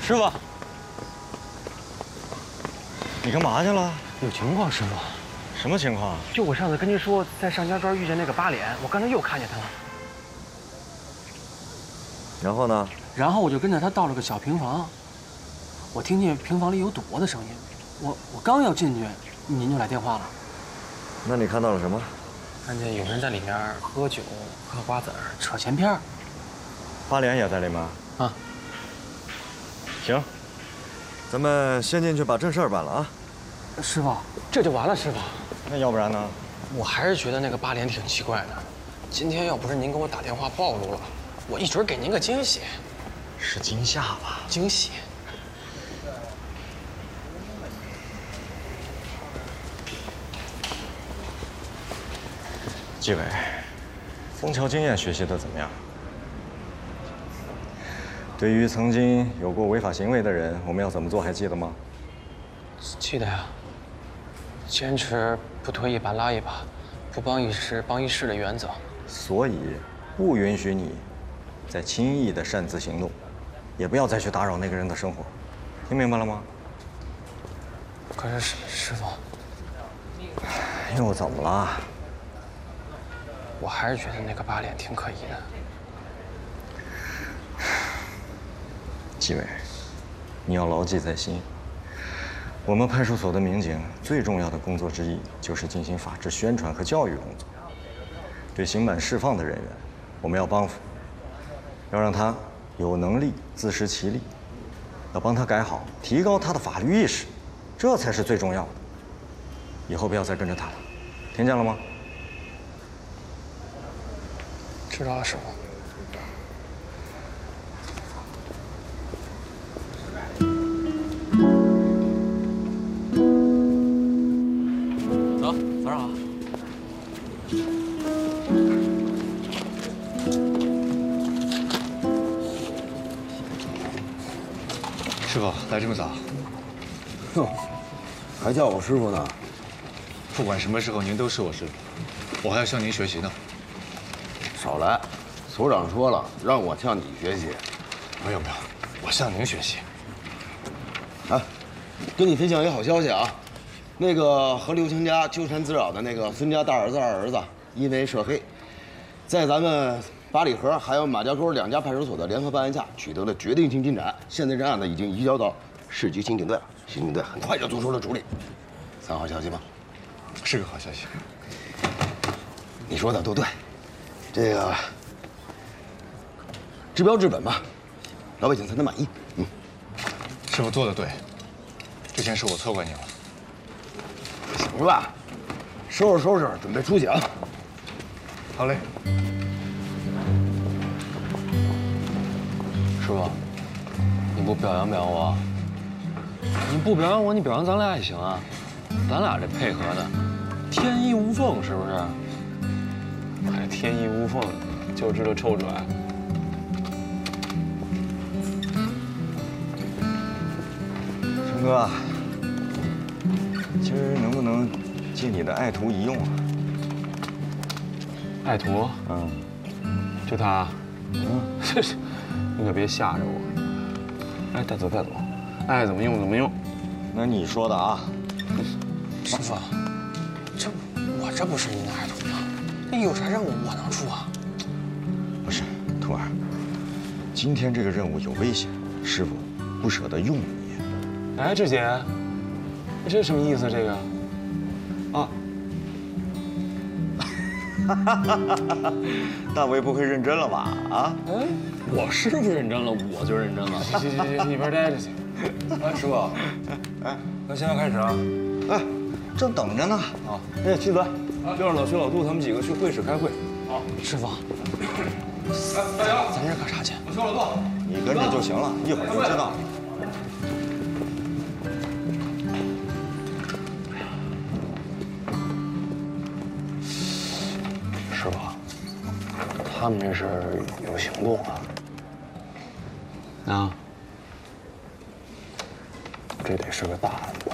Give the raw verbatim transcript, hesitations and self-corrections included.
师傅， 你干嘛去了？ 有情况，师傅。 什么情况？ 就我上次跟您说，在上家庄遇见那个八脸，我刚才又看见他了。 然后呢？ 然后我就跟着他到了个小平房，我听见平房里有赌博的声音，我我刚要进去，您就来电话了。 那你看到了什么？ 看见有人在里面喝酒、嗑瓜子儿、扯闲篇儿。 八脸也在里面啊。 行，咱们先进去把正事儿办了啊。 师傅，这就完了，师傅。 那要不然呢？ 我还是觉得那个八脸挺奇怪的。今天要不是您给我打电话暴露了，我一准给您个惊喜。 是惊吓吧？ 惊喜。 纪委，枫桥经验学习的怎么样？对于曾经有过违法行为的人，我们要怎么做还记得吗？ 记得呀。坚持不推一把拉一把，不帮一时帮一世的原则。 所以，不允许你再轻易的擅自行动，也不要再去打扰那个人的生活，听明白了吗？ 可是师师傅， 又怎么了？ 我还是觉得那个八脸挺可疑的。 纪委，你要牢记在心。我们派出所的民警最重要的工作之一，就是进行法制宣传和教育工作。对刑满释放的人员，我们要帮扶，要让他有能力自食其力，要帮他改好，提高他的法律意识，这才是最重要的。以后不要再跟着他了，听见了吗？ 知道了，师傅。走，早上好。 师傅来这么早？ 哼，还叫我师傅呢。 不管什么时候，您都是我师傅，我还要向您学习呢。 少来，所长说了，让我向你学习。 没有没有，我向您学习。 啊，跟你分享一个好消息啊，那个和刘强家纠缠滋扰的那个孙家大儿子、二儿子，因为涉黑，在咱们八里河还有马家沟两家派出所的联合办案下取得了决定性进展。现在这案子已经移交到市局刑警队了，刑警队很快就做出了处理。算好消息吗？ 是个好消息。 你说的都对，这个治标治本吧，老百姓才能满意。嗯， 师傅做的对，之前是我错怪您了。 行吧，收拾收拾，准备出警。 好嘞。 师傅，你不表扬表扬我？你不表扬我，你表扬咱俩也行啊。咱俩这配合的，天衣无缝，是不是？还天衣无缝，就知道臭拽。 成哥，今儿能不能借你的爱徒一用啊？ 爱徒？ 嗯， 就他？嗯，你可别吓着我。哎，带走带走，爱怎么用怎么用。 那你说的啊。 师傅，这我这不是您的爱徒吗？那有啥任务我能出啊？ 不是，徒儿，今天这个任务有危险，师傅不舍得用你。 哎，志姐，你这什么意思？这个？啊？ 大为不会认真了吧？啊？ 哎，我师傅认真了，我就认真了。行行行行，一边待着去。 哎，师傅， 哎， 那现在开始啊。 哎，正等着呢。 啊，哎，齐子，就让老徐、老杜他们几个去会室开会。 好，师傅。 哎，大姚， 咱这干啥去？ 老徐、老杜， 你跟着就行了，一会儿就知道。 师傅，他们这是有行动啊。啊，这得是个大的。